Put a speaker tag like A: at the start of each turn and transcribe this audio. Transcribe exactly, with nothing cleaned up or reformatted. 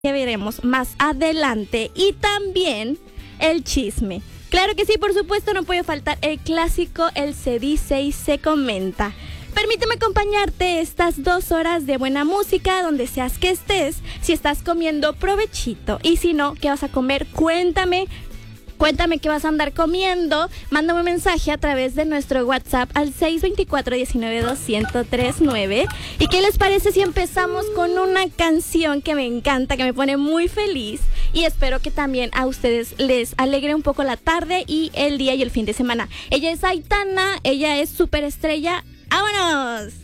A: que veremos más adelante y también el chisme. Claro que sí, por supuesto, no puede faltar el clásico, el se dice y se comenta. Permíteme acompañarte estas dos horas de buena música, donde seas que estés. Si estás comiendo, provechito. Y si no, ¿qué vas a comer? Cuéntame. Cuéntame qué vas a andar comiendo. Mándame un mensaje a través de nuestro WhatsApp al seis dos cuatro, uno nueve, dos cero tres nueve. ¿Y qué les parece si empezamos con una canción que me encanta, que me pone muy feliz? Y espero que también a ustedes les alegre un poco la tarde y el día y el fin de semana. Ella es Aitana, ella es superestrella. ¡Vámonos!